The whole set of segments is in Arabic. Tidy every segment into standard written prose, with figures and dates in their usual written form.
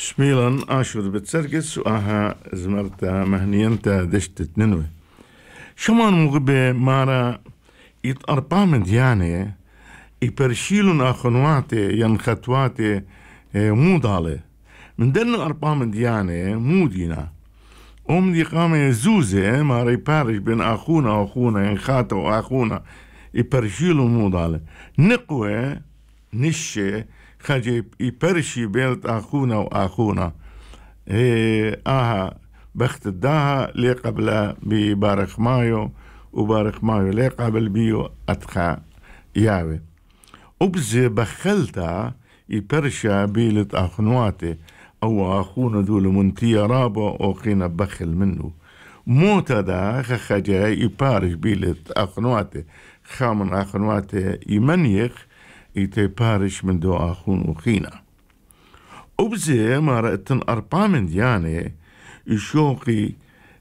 شميلان آشور بتسرقس وآها زمرتا مهنينتا دشت ننوي شمان مغبي مارا يتأربا من دياني يبرشيلون آخنواتي ينخطواتي مو ضالي من دن أربا من دياني مو دينا دي قامة زوزة مارا يبارش بين أخونا ينخاطة وأخونا يبرشيلون مو ضالي نقوى نشي خجي يبرشي بيلت أخونا وأخونا بخت الداها لي قبل ببارخ مايو وبارخ مايو لي قبل بيو أتخا ياوي وبزي بخلتا يبرشا بيلت أخنواتي أو أخونا دول منتيا رابو أو خينا بخل منه موتا دا خجي يبارش بيلت أخنواتي خامن أخنواتي يمنيخ يتبارش من دو أخون وخينا وبزي ما رأتن أربع من دياني يشوقي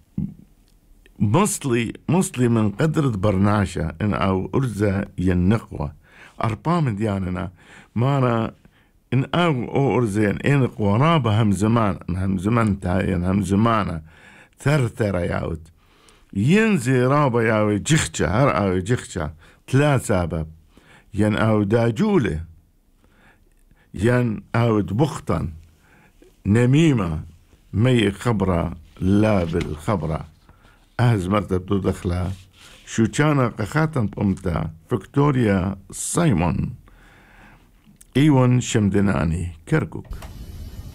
مصلي من قدرة برناشة إن أو أرزة ينقوى أربع من دياننا مارا إن أو أرزة ينقوى رابا هم زمان تاين هم زمانة ثرثر ياود ينزي رابا ياوي جخشة هر أو جخشة ثلاث سبب ين أو داجولة ين أو بخطا نميمة مي خبرة لا بالخبرة أهز مرتب دو دخلة شو كان قخاتن بأمتا فيكتوريا سايمون إيوان شمدناني كركوك